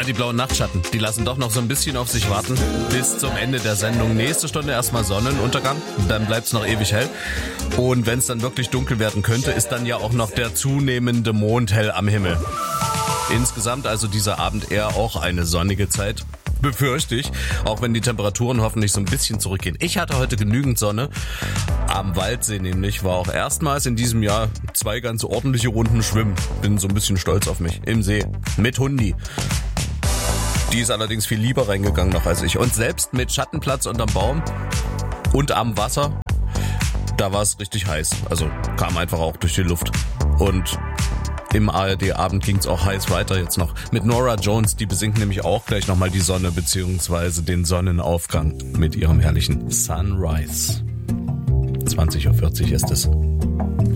die blauen Nachtschatten, die lassen doch noch so ein bisschen auf sich warten. Bis zum Ende der Sendung. Nächste Stunde erstmal Sonnenuntergang, dann bleibt's noch ewig hell. Und wenn es dann wirklich dunkel werden könnte, ist dann ja auch noch der zunehmende Mond hell am Himmel. Insgesamt also dieser Abend eher auch eine sonnige Zeit. Befürchte ich, auch wenn die Temperaturen hoffentlich so ein bisschen zurückgehen. Ich hatte heute genügend Sonne. Am Waldsee nämlich war auch erstmals in diesem Jahr 2 ganz ordentliche Runden schwimmen. Bin so ein bisschen stolz auf mich. Im See. Mit Hundi. Die ist allerdings viel lieber reingegangen noch als ich. Und selbst mit Schattenplatz unterm Baum und am Wasser, da war es richtig heiß. Also kam einfach auch durch die Luft. Und im ARD-Abend ging's auch heiß weiter jetzt noch mit Norah Jones. Die besingt nämlich auch gleich nochmal die Sonne bzw. den Sonnenaufgang mit ihrem herrlichen Sunrise. 20:40 Uhr ist es.